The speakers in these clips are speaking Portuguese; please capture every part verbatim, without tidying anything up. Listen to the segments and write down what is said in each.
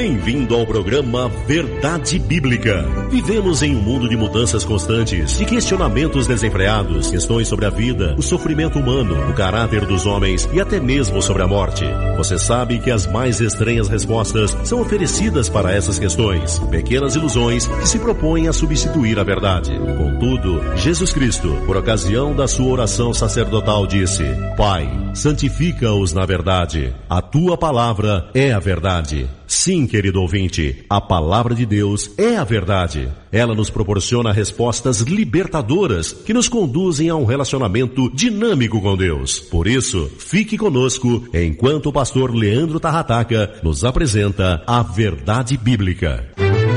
Bem-vindo ao programa Verdade Bíblica. Vivemos em um mundo de mudanças constantes, de questionamentos desenfreados, questões sobre a vida, o sofrimento humano, o caráter dos homens e até mesmo sobre a morte. Você sabe que as mais estranhas respostas são oferecidas para essas questões, pequenas ilusões que se propõem a substituir a verdade. Contudo, Jesus Cristo, por ocasião da sua oração sacerdotal, disse: Pai, santifica-os na verdade. A tua palavra é a verdade. Sim, querido ouvinte, a palavra de Deus é a verdade. Ela nos proporciona respostas libertadoras que nos conduzem a um relacionamento dinâmico com Deus. Por isso, fique conosco enquanto o pastor Leandro Tarrataca nos apresenta a Verdade Bíblica.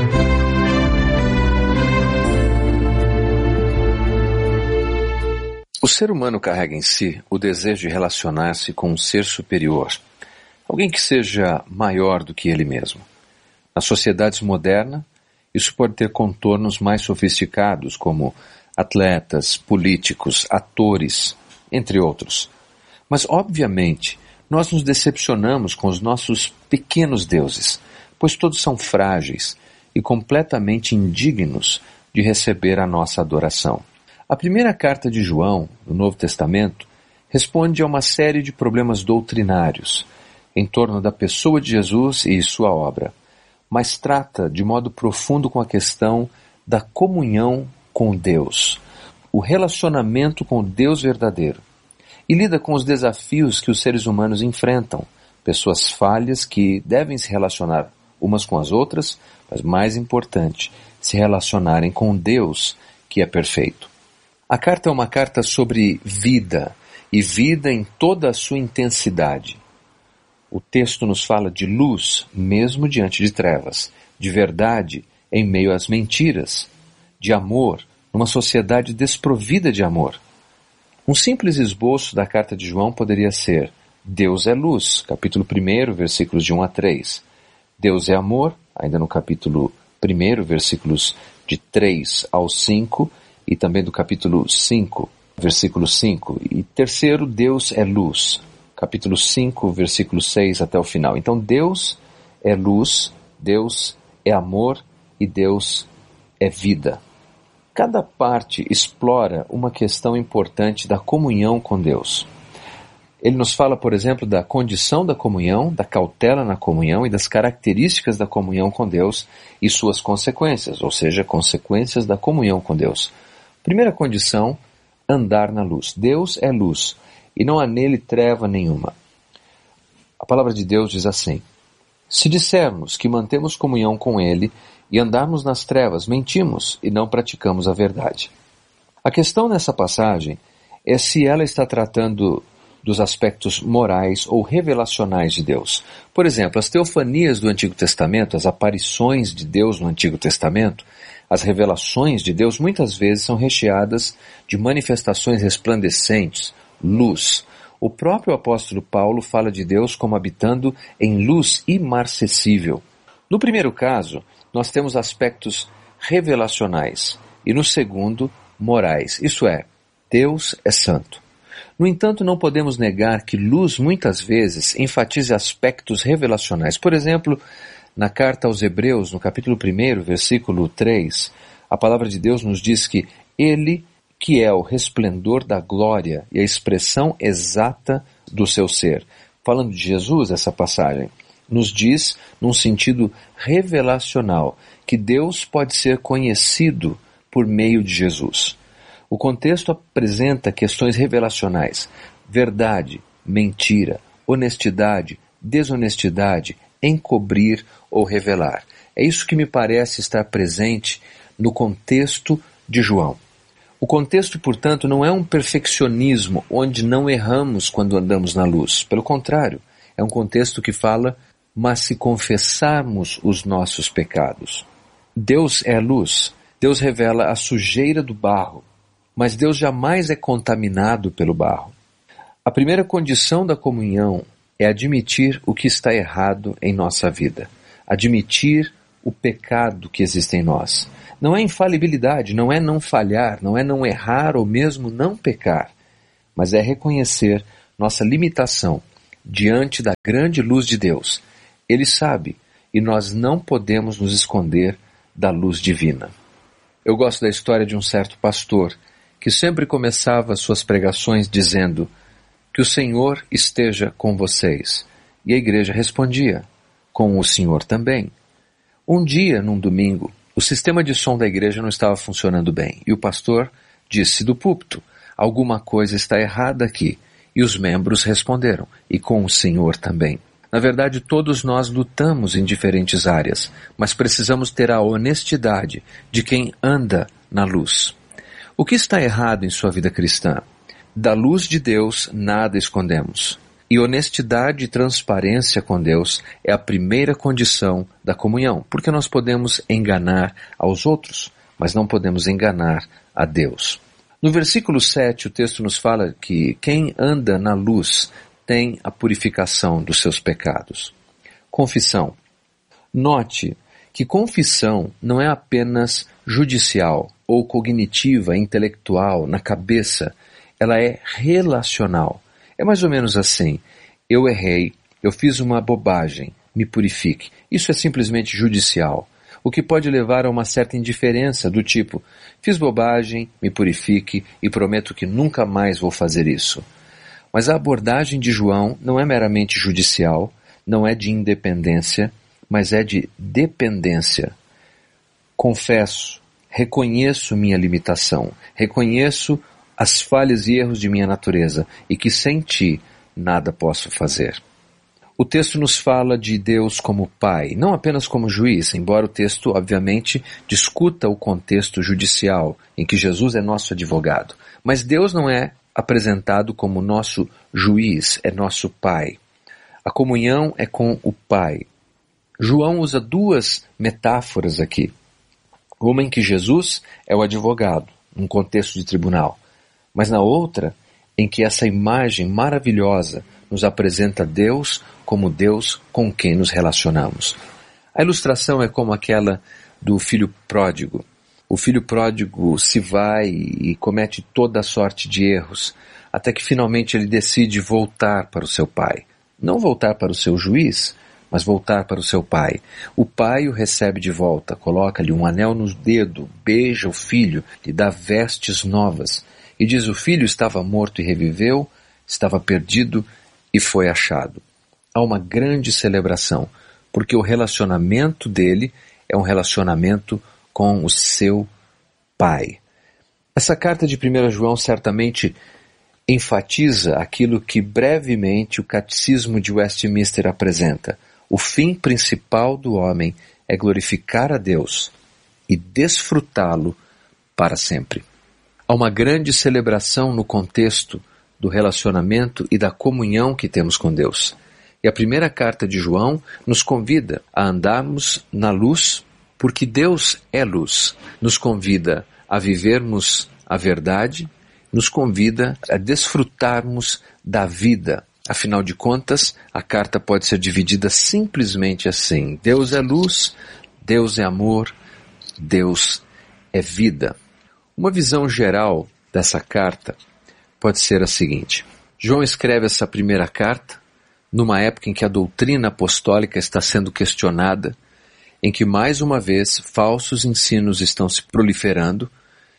O ser humano carrega em si o desejo de relacionar-se com um ser superior, alguém que seja maior do que ele mesmo. Nas sociedades modernas, isso pode ter contornos mais sofisticados, como atletas, políticos, atores, entre outros. Mas, obviamente, nós nos decepcionamos com os nossos pequenos deuses, pois todos são frágeis e completamente indignos de receber a nossa adoração. A primeira carta de João, no Novo Testamento, responde a uma série de problemas doutrinários em torno da pessoa de Jesus e sua obra, mas trata de modo profundo com a questão da comunhão com Deus, o relacionamento com o Deus verdadeiro, e lida com os desafios que os seres humanos enfrentam, pessoas falhas que devem se relacionar umas com as outras, mas mais importante, se relacionarem com Deus, que é perfeito. A carta é uma carta sobre vida, e vida em toda a sua intensidade. O texto nos fala de luz, mesmo diante de trevas, de verdade em meio às mentiras, de amor numa sociedade desprovida de amor. Um simples esboço da carta de João poderia ser: Deus é luz, capítulo primeiro, versículos de um a três. Deus é amor, ainda no capítulo primeiro, versículos de três ao cinco, e também do capítulo cinco, versículo cinco. E terceiro, Deus é luz, capítulo cinco, versículo seis até o final. Então Deus é luz, Deus é amor e Deus é vida. Cada parte explora uma questão importante da comunhão com Deus. Ele nos fala, por exemplo, da condição da comunhão, da cautela na comunhão e das características da comunhão com Deus e suas consequências, ou seja, consequências da comunhão com Deus. Primeira condição, andar na luz. Deus é luz, e não há nele treva nenhuma. A palavra de Deus diz assim: se dissermos que mantemos comunhão com ele e andarmos nas trevas, mentimos e não praticamos a verdade. A questão nessa passagem é se ela está tratando dos aspectos morais ou revelacionais de Deus. Por exemplo, as teofanias do Antigo Testamento, as aparições de Deus no Antigo Testamento, as revelações de Deus muitas vezes são recheadas de manifestações resplandecentes, luz. O próprio apóstolo Paulo fala de Deus como habitando em luz imarcessível. No primeiro caso, nós temos aspectos revelacionais e no segundo, morais. Isso é, Deus é santo. No entanto, não podemos negar que luz muitas vezes enfatiza aspectos revelacionais. Por exemplo, na carta aos Hebreus, no capítulo primeiro, versículo três, a palavra de Deus nos diz que Ele, que é o resplendor da glória e a expressão exata do seu ser. Falando de Jesus, essa passagem nos diz, num sentido revelacional, que Deus pode ser conhecido por meio de Jesus. O contexto apresenta questões revelacionais: verdade, mentira, honestidade, desonestidade, encobrir ou revelar. É isso que me parece estar presente no contexto de João. O contexto, portanto, não é um perfeccionismo onde não erramos quando andamos na luz. Pelo contrário, é um contexto que fala: mas se confessarmos os nossos pecados. Deus é luz. Deus revela a sujeira do barro, mas Deus jamais é contaminado pelo barro. A primeira condição da comunhão é admitir o que está errado em nossa vida, admitir o pecado que existe em nós. Não é infalibilidade, não é não falhar, não é não errar ou mesmo não pecar, mas é reconhecer nossa limitação diante da grande luz de Deus. Ele sabe e nós não podemos nos esconder da luz divina. Eu gosto da história de um certo pastor que sempre começava suas pregações dizendo: que o Senhor esteja com vocês. E a igreja respondia: com o Senhor também. Um dia, num domingo, o sistema de som da igreja não estava funcionando bem e o pastor disse do púlpito: alguma coisa está errada aqui. E os membros responderam: e com o Senhor também. Na verdade, todos nós lutamos em diferentes áreas, mas precisamos ter a honestidade de quem anda na luz. O que está errado em sua vida cristã? Da luz de Deus, nada escondemos. E honestidade e transparência com Deus é a primeira condição da comunhão, porque nós podemos enganar aos outros, mas não podemos enganar a Deus. No versículo sete, o texto nos fala que quem anda na luz tem a purificação dos seus pecados. Confissão. Note que confissão não é apenas judicial ou cognitiva, intelectual, na cabeça. Ela é relacional. É mais ou menos assim: eu errei, eu fiz uma bobagem, me purifique. Isso é simplesmente judicial, o que pode levar a uma certa indiferença do tipo: fiz bobagem, me purifique e prometo que nunca mais vou fazer isso. Mas a abordagem de João não é meramente judicial, não é de independência, mas é de dependência. Confesso, reconheço minha limitação, reconheço as falhas e erros de minha natureza e que sem ti nada posso fazer. O texto nos fala de Deus como Pai, não apenas como juiz, embora o texto, obviamente, discuta o contexto judicial em que Jesus é nosso advogado. Mas Deus não é apresentado como nosso juiz, é nosso Pai. A comunhão é com o Pai. João usa duas metáforas aqui. Uma em que Jesus é o advogado, num contexto de tribunal, mas na outra, em que essa imagem maravilhosa nos apresenta Deus como Deus com quem nos relacionamos. A ilustração é como aquela do filho pródigo. O filho pródigo se vai e comete toda a sorte de erros, até que finalmente ele decide voltar para o seu pai. Não voltar para o seu juiz, mas voltar para o seu pai. O pai o recebe de volta, coloca-lhe um anel no dedo, beija o filho, lhe dá vestes novas. E diz: o filho estava morto e reviveu, estava perdido e foi achado. Há uma grande celebração, porque o relacionamento dele é um relacionamento com o seu pai. Essa carta de primeiro João certamente enfatiza aquilo que brevemente o Catecismo de Westminster apresenta. O fim principal do homem é glorificar a Deus e desfrutá-lo para sempre. Há uma grande celebração no contexto do relacionamento e da comunhão que temos com Deus. E a primeira carta de João nos convida a andarmos na luz, porque Deus é luz. Nos convida a vivermos a verdade, nos convida a desfrutarmos da vida. Afinal de contas, a carta pode ser dividida simplesmente assim: Deus é luz, Deus é amor, Deus é vida. Uma visão geral dessa carta pode ser a seguinte: João escreve essa primeira carta numa época em que a doutrina apostólica está sendo questionada, em que mais uma vez falsos ensinos estão se proliferando,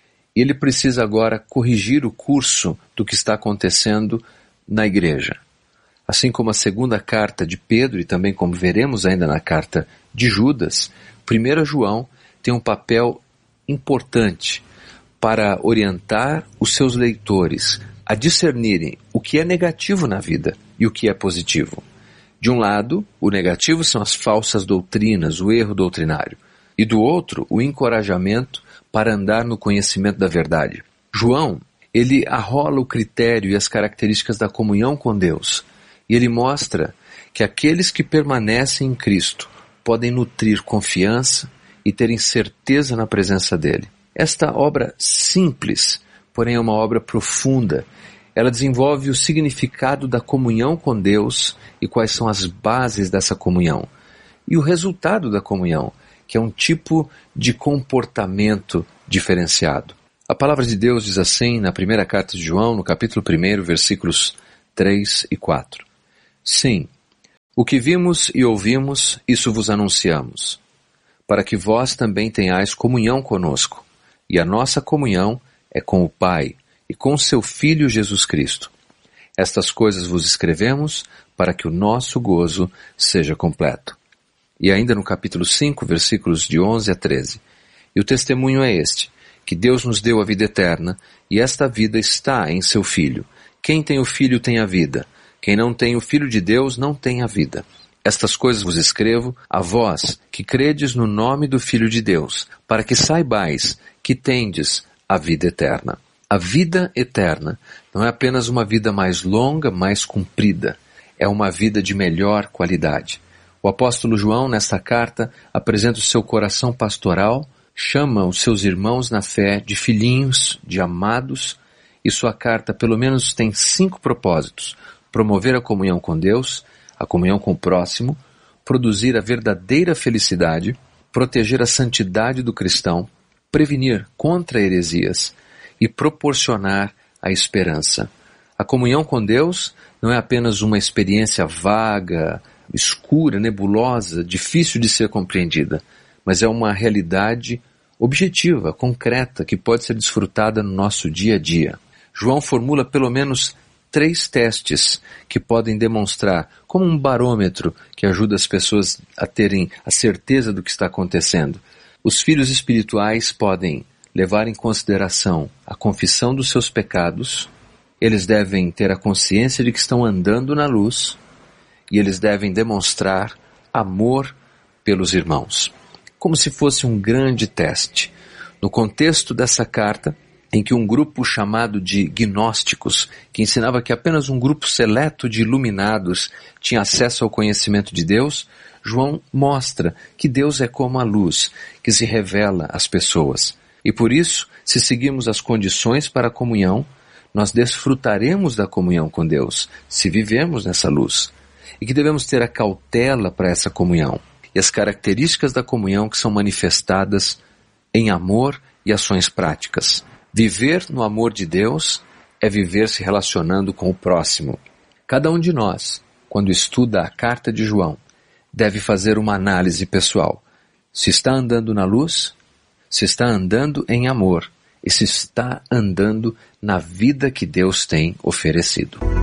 e ele precisa agora corrigir o curso do que está acontecendo na igreja. Assim como a segunda carta de Pedro, e também como veremos ainda na carta de Judas, primeiro João tem um papel importante para orientar os seus leitores a discernirem o que é negativo na vida e o que é positivo. De um lado, o negativo são as falsas doutrinas, o erro doutrinário. E do outro, o encorajamento para andar no conhecimento da verdade. João, ele arrola o critério e as características da comunhão com Deus. E ele mostra que aqueles que permanecem em Cristo podem nutrir confiança e terem certeza na presença dele. Esta obra simples, porém é uma obra profunda. Ela desenvolve o significado da comunhão com Deus e quais são as bases dessa comunhão. E o resultado da comunhão, que é um tipo de comportamento diferenciado. A palavra de Deus diz assim na primeira carta de João, no capítulo um, versículos três e quatro. Sim, O que vimos e ouvimos, isso vos anunciamos, para que vós também tenhais comunhão conosco. E a nossa comunhão é com o Pai e com seu Filho Jesus Cristo. Estas coisas vos escrevemos para que o nosso gozo seja completo. E ainda no capítulo cinco, versículos de onze a treze. E o testemunho é este, que Deus nos deu a vida eterna, e esta vida está em seu Filho. Quem tem o Filho tem a vida. Quem não tem o Filho de Deus não tem a vida. Estas coisas vos escrevo a vós, que credes no nome do Filho de Deus, para que saibais que tendes a vida eterna. A vida eterna não é apenas uma vida mais longa, mais comprida. É uma vida de melhor qualidade. O apóstolo João, nesta carta, apresenta o seu coração pastoral, chama os seus irmãos na fé de filhinhos, de amados, e sua carta pelo menos tem cinco propósitos: promover a comunhão com Deus, a comunhão com o próximo, produzir a verdadeira felicidade, proteger a santidade do cristão, prevenir contra heresias e proporcionar a esperança. A comunhão com Deus não é apenas uma experiência vaga, escura, nebulosa, difícil de ser compreendida, mas é uma realidade objetiva, concreta, que pode ser desfrutada no nosso dia a dia. João formula pelo menos três testes que podem demonstrar, como um barômetro que ajuda as pessoas a terem a certeza do que está acontecendo. Os filhos espirituais podem levar em consideração a confissão dos seus pecados, eles devem ter a consciência de que estão andando na luz e eles devem demonstrar amor pelos irmãos. Como se fosse um grande teste. No contexto dessa carta, em que um grupo chamado de gnósticos, que ensinava que apenas um grupo seleto de iluminados tinha acesso ao conhecimento de Deus, João mostra que Deus é como a luz, que se revela às pessoas. E por isso, se seguirmos as condições para a comunhão, nós desfrutaremos da comunhão com Deus, se vivemos nessa luz. E que devemos ter a cautela para essa comunhão, e as características da comunhão que são manifestadas em amor e ações práticas. Viver no amor de Deus é viver se relacionando com o próximo. Cada um de nós, quando estuda a carta de João, deve fazer uma análise pessoal. Se está andando na luz, se está andando em amor e se está andando na vida que Deus tem oferecido.